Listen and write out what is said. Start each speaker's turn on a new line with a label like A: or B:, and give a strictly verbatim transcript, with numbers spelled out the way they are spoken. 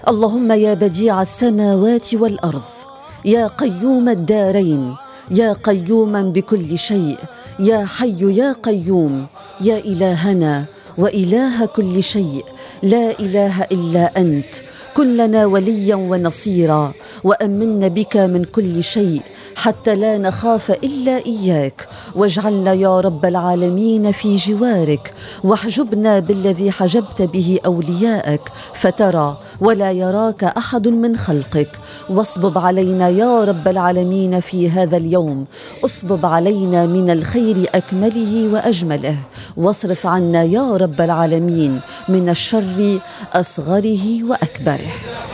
A: اللهم يا بديع السماوات والأرض، يا قيوم الدارين، يا قيوما بكل شيء، يا حي يا قيوم، يا إلهنا وإله كل شيء، لا إله إلا أنت، كن لنا وليا ونصيرا، وأمنا بك من كل شيء حتى لا نخاف إلا إياك، واجعلنا يا رب العالمين في جوارك، واحجبنا بالذي حجبت به أولياءك فترى ولا يراك أحد من خلقك، واصبب علينا يا رب العالمين في هذا اليوم، اصبب علينا من الخير أكمله وأجمله، واصرف عنا يا رب العالمين من الشر أصغره وأكبره.